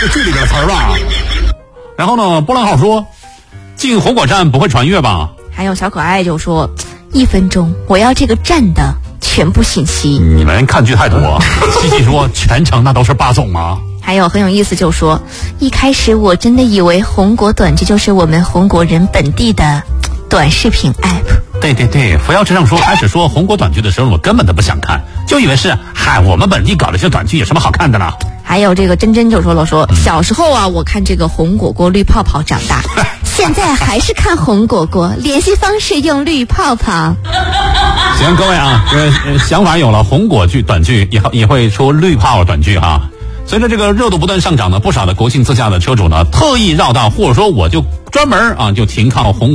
是剧里边的词儿吧？然后呢，波浪号说，进红果站不会传阅吧？ 还有小可爱就说，1分钟我要这个站的全部信息。 你们看剧太多。西西说，全程那都是霸总吗？ 还有很有意思就说，一开始我真的以为红果短剧就是我们红果人本地的短视频 app。 对对对，扶摇直上说，开始说红果短剧的时候，我根本都不想看，就以为是我们本地搞的这短剧有什么好看的呢？ 还有这个真真就说了，小时候啊，我看这个红果果绿泡泡长大，现在还是看红果果，联系方式用绿泡泡。 行，各位啊，想法有了，红果剧短剧也会出绿泡短剧哈。随着这个热度不断上涨呢，不少的国庆自驾的车主呢，特意绕道，或者说我就专门就停靠红